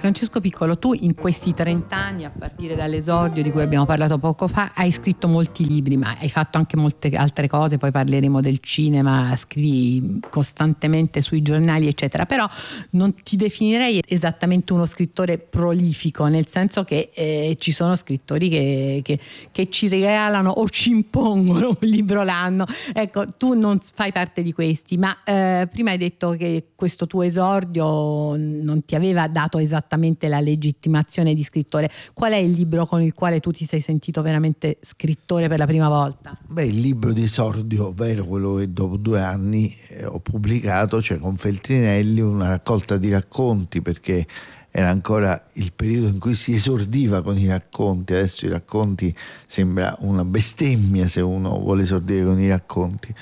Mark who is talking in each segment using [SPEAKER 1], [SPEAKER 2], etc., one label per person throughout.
[SPEAKER 1] Francesco Piccolo, tu in questi 30 anni, a partire dall'esordio di cui abbiamo parlato poco fa, hai scritto molti libri, ma hai fatto anche molte altre cose, poi parleremo del cinema, scrivi costantemente sui giornali eccetera, però non ti definirei esattamente uno scrittore prolifico, nel senso che ci sono scrittori che ci regalano o ci impongono un libro l'anno. Ecco, tu non fai parte di questi, ma prima hai detto che questo tuo esordio non ti aveva dato esattamente la legittimazione di scrittore. Qual è il libro con il quale tu ti sei sentito veramente scrittore per la prima volta?
[SPEAKER 2] Beh, il libro di esordio, ovvero quello che dopo 2 anni ho pubblicato, cioè con Feltrinelli, una raccolta di racconti, perché era ancora il periodo in cui si esordiva con i racconti. Adesso i racconti sembra una bestemmia se uno vuole esordire con i racconti,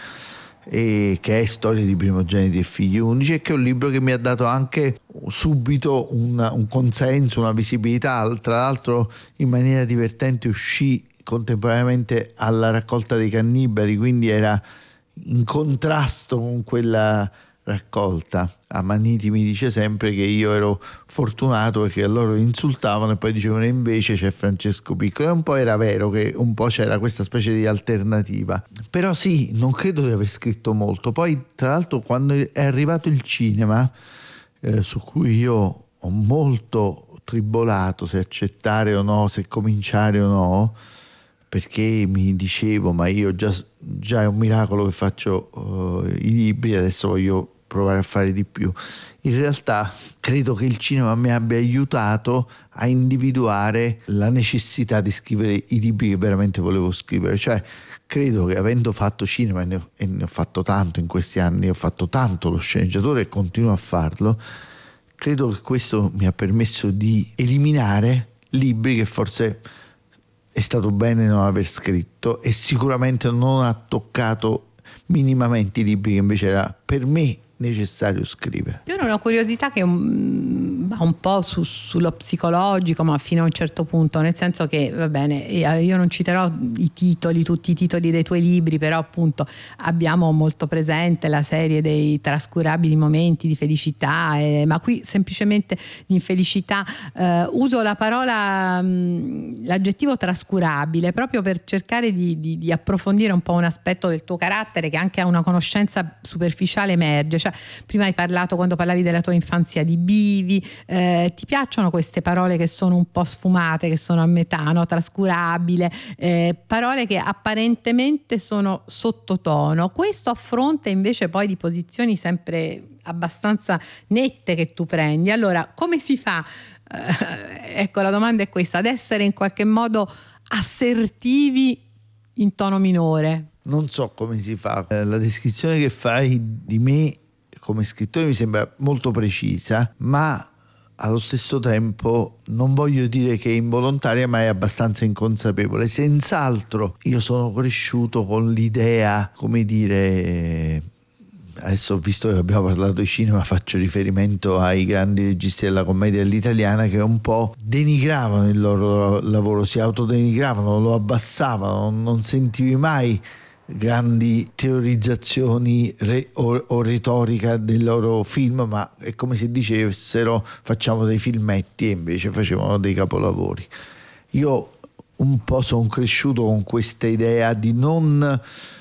[SPEAKER 2] e che è Storie di primogeniti e figli unici, e che è un libro che mi ha dato anche subito un consenso, una visibilità. Tra l'altro in maniera divertente uscì contemporaneamente alla raccolta dei Cannibali, quindi era in contrasto con quella raccolta. Amaniti mi dice sempre che io ero fortunato perché loro insultavano e poi dicevano invece c'è Francesco Piccolo, e un po' era vero che un po' c'era questa specie di alternativa. Però sì, non credo di aver scritto molto. Poi tra l'altro quando è arrivato il cinema, su cui io ho molto tribolato se accettare o no, se cominciare o no, perché mi dicevo ma io già è un miracolo che faccio i libri, adesso voglio provare a fare di più. In realtà credo che il cinema mi abbia aiutato a individuare la necessità di scrivere i libri che veramente volevo scrivere. Cioè credo che avendo fatto cinema, e ne ho fatto tanto in questi anni, ho fatto tanto lo sceneggiatore e continuo a farlo, credo che questo mi ha permesso di eliminare libri che forse è stato bene non aver scritto, e sicuramente non ha toccato minimamente i libri che invece era per me necessario scrivere.
[SPEAKER 1] Io ho una curiosità che va un po' sullo psicologico, ma fino a un certo punto, nel senso che va bene, io non citerò tutti i titoli dei tuoi libri, però appunto abbiamo molto presente la serie dei trascurabili momenti di felicità, ma qui semplicemente di infelicità. Uso la parola, l'aggettivo trascurabile, proprio per cercare di approfondire un po' un aspetto del tuo carattere che anche a una conoscenza superficiale emerge. Cioè, prima hai parlato, quando parlavi della tua infanzia, di bivi. Ti piacciono queste parole che sono un po' sfumate, che sono a metà, no? Trascurabile, parole che apparentemente sono sottotono. Questo a fronte invece poi di posizioni sempre abbastanza nette che tu prendi. Allora, come si fa, ecco la domanda è questa, ad essere in qualche modo assertivi in tono minore?
[SPEAKER 2] Non so come si fa. La descrizione che fai di me come scrittore mi sembra molto precisa, ma allo stesso tempo non voglio dire che è involontaria, ma è abbastanza inconsapevole. Senz'altro io sono cresciuto con l'idea, come dire, adesso visto che abbiamo parlato di cinema faccio riferimento ai grandi registi della commedia all'italiana, che un po' denigravano il loro lavoro, si autodenigravano, lo abbassavano, non sentivi mai grandi teorizzazioni o retorica del loro film, ma è come se dicessero facciamo dei filmetti, e invece facevano dei capolavori. Io un po' sono cresciuto con questa idea di non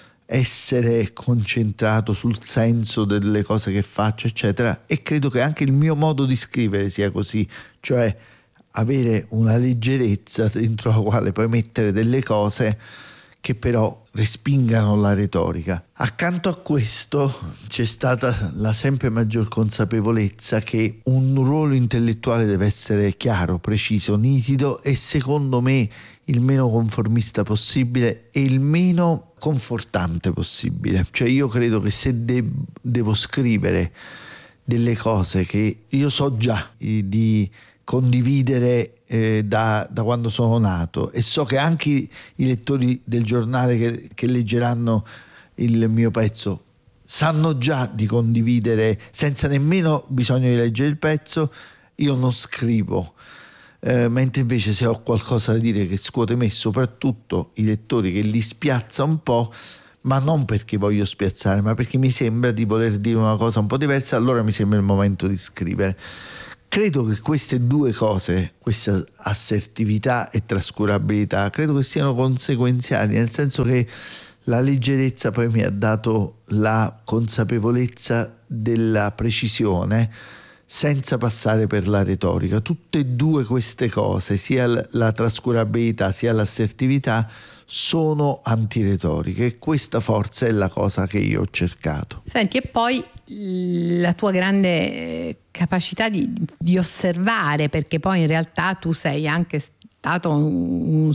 [SPEAKER 2] essere concentrato sul senso delle cose che faccio eccetera, e credo che anche il mio modo di scrivere sia così, cioè avere una leggerezza dentro la quale puoi mettere delle cose che però respingano la retorica. Accanto a questo c'è stata la sempre maggior consapevolezza che un ruolo intellettuale deve essere chiaro, preciso, nitido e secondo me il meno conformista possibile e il meno confortante possibile. Cioè io credo che se devo scrivere delle cose che io so già di condividere da quando sono nato, e so che anche i lettori del giornale che leggeranno il mio pezzo sanno già di condividere senza nemmeno bisogno di leggere il pezzo, io non scrivo. Mentre invece se ho qualcosa da dire che scuote me, soprattutto i lettori, che li spiazza un po', ma non perché voglio spiazzare, ma perché mi sembra di voler dire una cosa un po' diversa, allora mi sembra il momento di scrivere. Credo che queste due cose, questa assertività e trascurabilità, credo che siano conseguenziali, nel senso che la leggerezza poi mi ha dato la consapevolezza della precisione senza passare per la retorica. Tutte e due queste cose, sia la trascurabilità sia l'assertività, sono antiretoriche, e questa forza è la cosa che io ho cercato.
[SPEAKER 1] Senti, e poi la tua grande capacità di osservare, perché poi in realtà tu sei anche stato un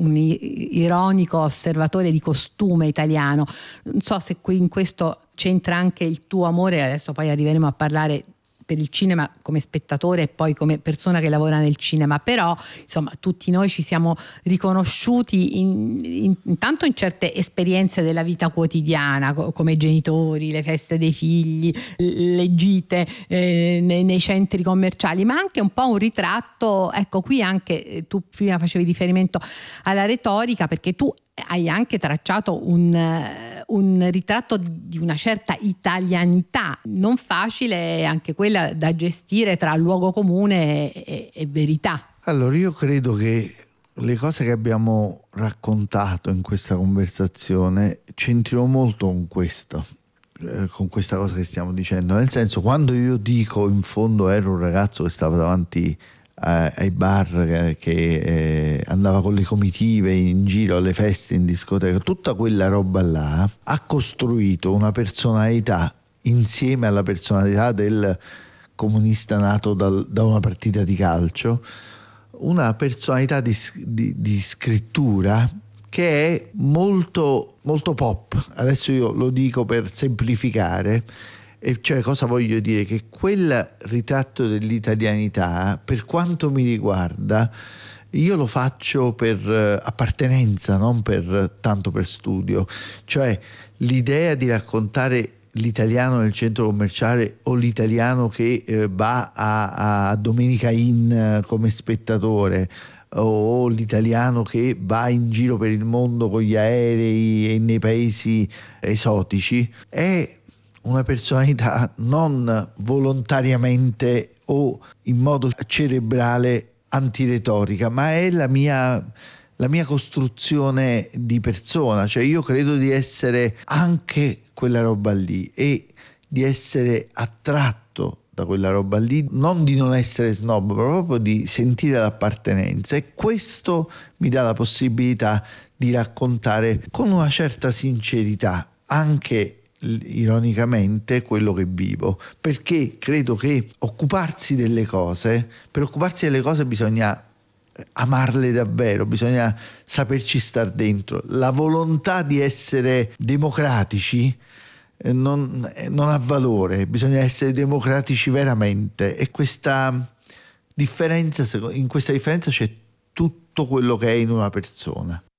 [SPEAKER 1] ironico osservatore di costume italiano. Non so se qui in questo c'entra anche il tuo amore, adesso poi arriveremo a parlare per il cinema come spettatore e poi come persona che lavora nel cinema, però insomma tutti noi ci siamo riconosciuti intanto in certe esperienze della vita quotidiana, come genitori, le feste dei figli, le gite nei centri commerciali, ma anche un po' un ritratto, ecco qui anche tu prima facevi riferimento alla retorica, perché tu hai anche tracciato un ritratto di una certa italianità, non facile anche quella da gestire tra luogo comune e verità.
[SPEAKER 2] Allora, io credo che le cose che abbiamo raccontato in questa conversazione c'entrino molto con questo, con questa cosa che stiamo dicendo. Nel senso, quando io dico in fondo ero un ragazzo che stava davanti ai bar, che andava con le comitive in giro alle feste, in discoteca, tutta quella roba là ha costruito una personalità insieme alla personalità del comunista nato da una partita di calcio, una personalità di scrittura che è molto, molto pop. Adesso io lo dico per semplificare. E cioè, cosa voglio dire? Che quel ritratto dell'italianità, per quanto mi riguarda, io lo faccio per appartenenza, non tanto per studio. Cioè, l'idea di raccontare l'italiano nel centro commerciale o l'italiano che va a Domenica Inn come spettatore, o l'italiano che va in giro per il mondo con gli aerei e nei paesi esotici, è una personalità non volontariamente o in modo cerebrale antiretorica, ma è la mia costruzione di persona. Cioè, io credo di essere anche quella roba lì e di essere attratto da quella roba lì, non di non essere snob, ma proprio di sentire l'appartenenza, e questo mi dà la possibilità di raccontare con una certa sincerità anche ironicamente quello che vivo, perché credo che per occuparsi delle cose bisogna amarle davvero, bisogna saperci star dentro. La volontà di essere democratici non ha valore, bisogna essere democratici veramente, e in questa differenza c'è tutto quello che è in una persona.